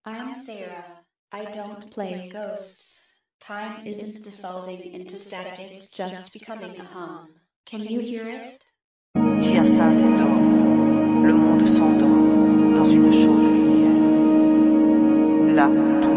I'm Sarah. I don't play ghosts. Time isn't dissolving into static, it's just becoming a hum. Can you hear it? Hyacinthe dort. Le monde s'endort dans une chaude lumière. Là,